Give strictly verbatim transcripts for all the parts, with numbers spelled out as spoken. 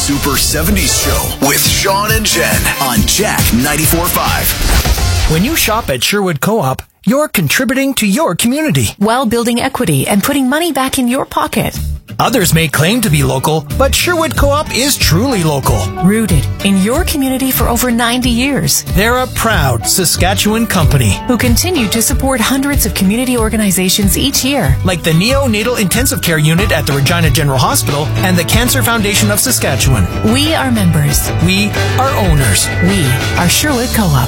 Super seventies Show with Sean and Jen on Jack ninety-four point five. When you shop at Sherwood Co-op, you're contributing to your community while building equity and putting money back in your pocket. Others may claim to be local, but Sherwood Co-op is truly local. Rooted in your community for over ninety years. They're a proud Saskatchewan company who continue to support hundreds of community organizations each year. Like the Neonatal Intensive Care Unit at the Regina General Hospital and the Cancer Foundation of Saskatchewan. We are members. We are owners. We are Sherwood Co-op.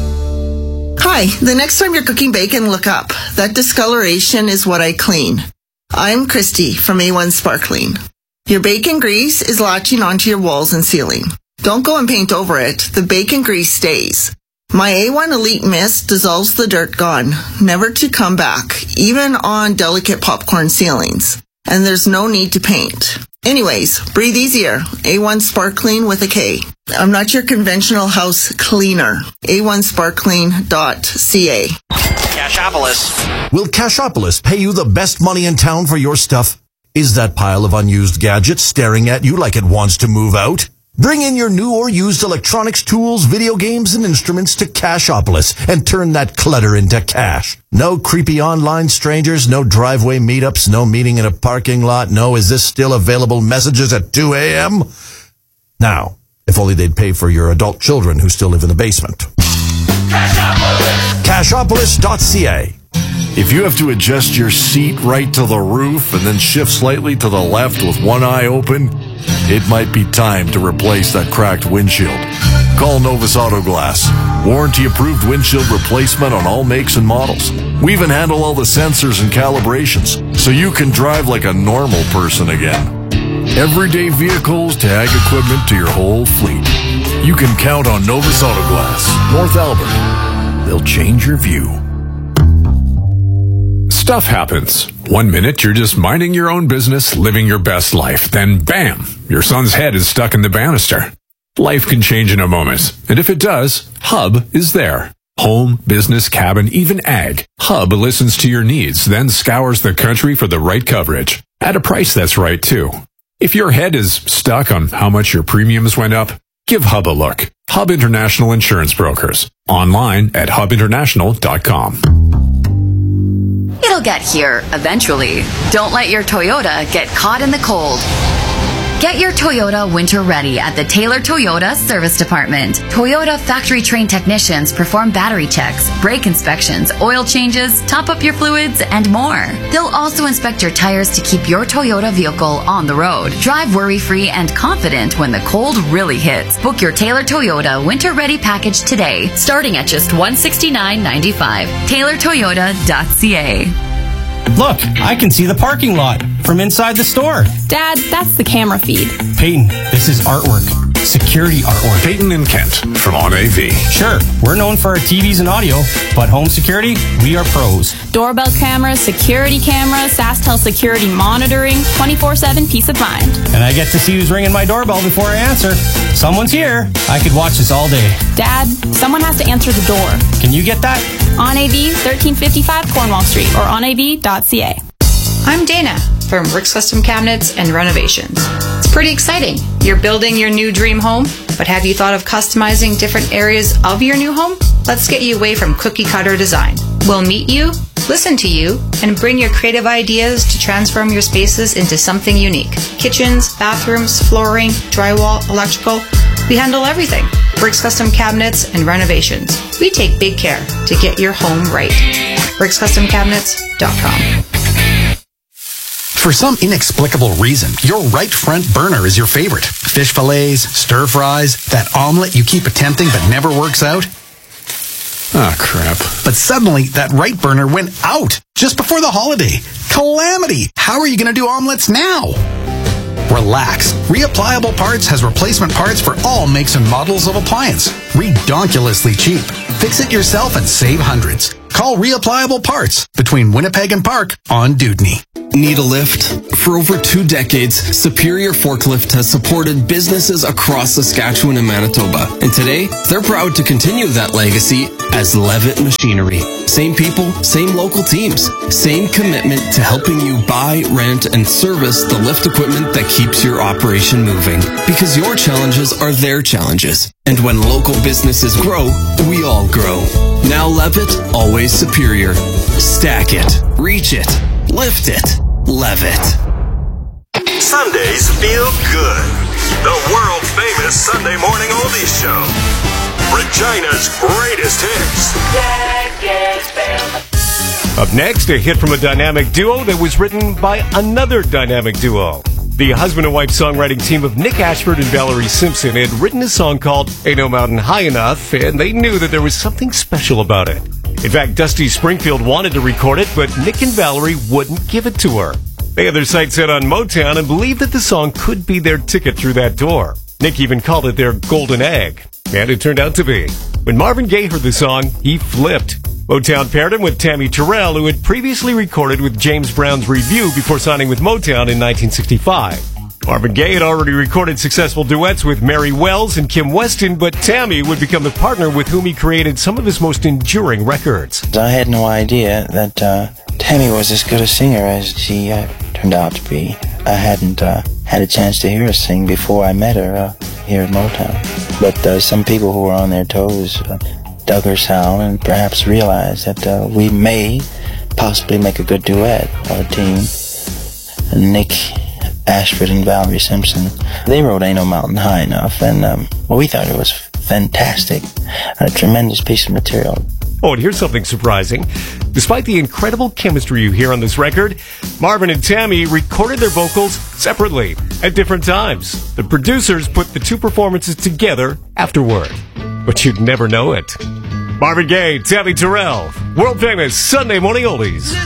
Hi, the next time you're cooking bacon, look up. That discoloration is what I clean. I'm Christy from A one Sparkling. Your bacon grease is latching onto your walls and ceiling. Don't go and paint over it. The bacon grease stays. My A one Elite Mist dissolves the dirt gone, never to come back, even on delicate popcorn ceilings. And there's no need to paint. Anyways, breathe easier. A one Sparkling with a K. I'm not your conventional house cleaner. A one sparkling dot c a. Cashopolis. Will Cashopolis pay you the best money in town for your stuff? Is that pile of unused gadgets staring at you like it wants to move out? Bring in your new or used electronics, tools, video games, and instruments to Cashopolis and turn that clutter into cash. No creepy online strangers, no driveway meetups, no meeting in a parking lot, no is this still available messages at two a.m. Now, if only they'd pay for your adult children who still live in the basement. Cashopolis! Cashopolis dot c a. If you have to adjust your seat right to the roof and then shift slightly to the left with one eye open, it might be time to replace that cracked windshield. Call Novus Auto Glass. Warranty-approved windshield replacement on all makes and models. We even handle all the sensors and calibrations, so you can drive like a normal person again. Everyday vehicles to ag equipment to your whole fleet. You can count on Novus Auto Glass. North Albert. They'll change your view. Stuff happens. One minute you're just minding your own business, living your best life. Then bam, your son's head is stuck in the banister. Life can change in a moment. And if it does, Hub is there. Home, business, cabin, even ag. Hub listens to your needs, then scours the country for the right coverage. At a price that's right, too. If your head is stuck on how much your premiums went up, give Hub a look. Hub International Insurance Brokers. Online at hub international dot com. It'll get here eventually. Don't let your Toyota get caught in the cold. Get your Toyota winter ready at the Taylor Toyota Service Department. Toyota factory-trained technicians perform battery checks, brake inspections, oil changes, top up your fluids, and more. They'll also inspect your tires to keep your Toyota vehicle on the road. Drive worry-free and confident when the cold really hits. Book your Taylor Toyota winter ready package today, starting at just one hundred sixty-nine dollars and ninety-five cents. taylor toyota dot c a. Look, I can see the parking lot from inside the store. Dad, that's the camera feed. Peyton, this is artwork. Security artwork. Peyton and Kent from On A V. Sure, we're known for our T Vs and audio, but home security, we are pros. Doorbell cameras, security cameras, SaskTel security monitoring, twenty-four seven peace of mind. And I get to see who's ringing my doorbell before I answer. Someone's here. I could watch this all day. Dad, someone has to answer the door. Can you get that? On A V, thirteen fifty-five Cornwall Street or on a v dot c a. I'm Dana from Bricks Custom Cabinets and Renovations. It's pretty exciting. You're building your new dream home, but have you thought of customizing different areas of your new home? Let's get you away from cookie cutter design. We'll meet you, listen to you, and bring your creative ideas to transform your spaces into something unique. Kitchens, bathrooms, flooring, drywall, electrical. We handle everything. Bricks Custom Cabinets and Renovations. We take big care to get your home right. bricks custom cabinets dot com. For some inexplicable reason, your right front burner is your favorite. Fish fillets, stir fries, that omelet you keep attempting but never works out. Ah, crap. But suddenly, that right burner went out just before the holiday. Calamity! How are you going to do omelets now? Relax. Reapplicable Parts has replacement parts for all makes and models of appliance. Redonkulously cheap. Fix it yourself and save hundreds. Call Reapplicable Parts between Winnipeg and Park on Dewdney. Need a lift? For over two decades, Superior Forklift has supported businesses across Saskatchewan and Manitoba. And today, they're proud to continue that legacy as Levitt Machinery. Same people, same local teams, same commitment to helping you buy, rent, and service the lift equipment that keeps your operation moving. Because your challenges are their challenges. And when local businesses grow, we all grow. Now Levitt, always superior. Stack it, reach it, lift it, Levitt. Sundays feel good. The world famous Sunday Morning Oldies Show. Regina's greatest hits. Up next, a hit from a dynamic duo that was written by another dynamic duo. The husband and wife songwriting team of Nick Ashford and Valerie Simpson had written a song called Ain't No Mountain High Enough, and they knew that there was something special about it. In fact, Dusty Springfield wanted to record it, but Nick and Valerie wouldn't give it to her. They had their sights set on Motown and believed that the song could be their ticket through that door. Nick even called it their golden egg, and it turned out to be. When Marvin Gaye heard the song, he flipped. Motown paired him with Tammy Terrell, who had previously recorded with James Brown's Revue before signing with Motown in nineteen sixty-five. Marvin Gaye had already recorded successful duets with Mary Wells and Kim Weston, but Tammy would become the partner with whom he created some of his most enduring records. I had no idea that uh, Tammy was as good a singer as she uh, turned out to be. I hadn't uh, had a chance to hear her sing before I met her uh, here at Motown. But uh, some people who were on their toes uh, dug her sound and perhaps realized that uh, we may possibly make a good duet or a team. And Nick Ashford and Valerie Simpson, they wrote Ain't No Mountain High Enough, and um, well, we thought it was fantastic, a tremendous piece of material. Oh, and here's something surprising. Despite the incredible chemistry you hear on this record, Marvin and Tammy recorded their vocals separately at different times. The producers put the two performances together afterward, but you'd never know it. Marvin Gaye, Tammy Terrell, world famous Sunday Morning Oldies.